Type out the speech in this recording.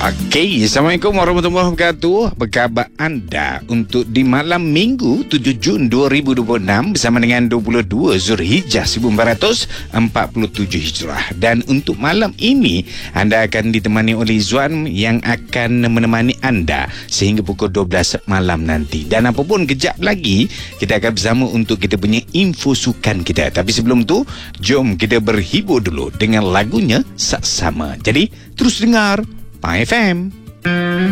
Okey, Assalamualaikum warahmatullahi wabarakatuh. Apa khabar anda untuk di malam Minggu 7 Jun 2026 bersama dengan 22 Zulhijjah 1447 Hijrah. Dan untuk malam ini anda akan ditemani oleh Zuan yang akan menemani anda sehingga pukul 12 malam nanti. Dan apapun kejap lagi kita akan bersama untuk kita punya info sukan kita. Tapi sebelum tu, jom kita berhibur dulu dengan lagunya Saksama. Jadi terus dengar Pai FM.